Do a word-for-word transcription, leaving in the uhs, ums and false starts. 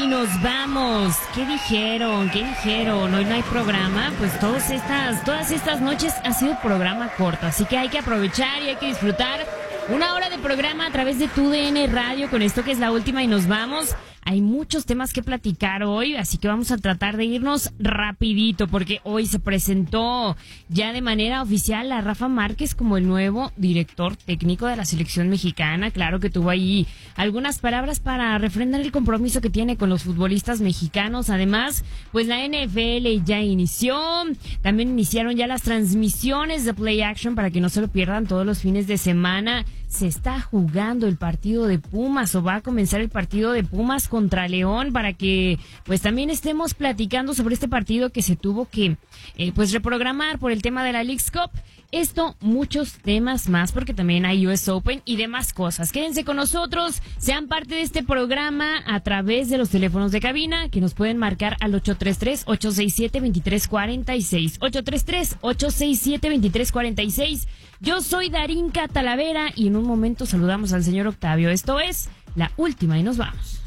y nos vamos. ¿Qué dijeron? ¿Qué dijeron? Hoy no hay programa. Pues todas estas, todas estas noches ha sido programa corto, así que hay que aprovechar y hay que disfrutar una hora de programa a través de tu D N Radio con esto que es la última y nos vamos. Hay muchos temas que platicar hoy, así que vamos a tratar de irnos rapidito porque hoy se presentó ya de manera oficial a Rafa Márquez como el nuevo director técnico de la selección mexicana. Claro que tuvo ahí algunas palabras para refrendar el compromiso que tiene con los futbolistas mexicanos. Además, pues la N F L ya inició, también iniciaron ya las transmisiones de Play Action para que no se lo pierdan todos los fines de semana. Se está jugando el partido de Pumas o va a comenzar el partido de Pumas contra León para que pues también estemos platicando sobre este partido que se tuvo que eh, pues reprogramar por el tema de la Leagues Cup. Esto, muchos temas más porque también hay U S Open y demás cosas. Quédense con nosotros, sean parte de este programa a través de los teléfonos de cabina que nos pueden marcar al ocho tres tres, ocho seis siete, dos tres cuatro seis, ocho tres tres, ocho seis siete, dos tres cuatro seis. Yo soy Darinka Talavera y en un momento saludamos al señor Octavio. Esto es La Última y nos vamos.